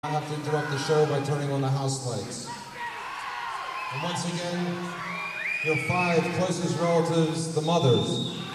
I have to interrupt the show by turning on the house lights. And once again, your 5 closest relatives, the mothers.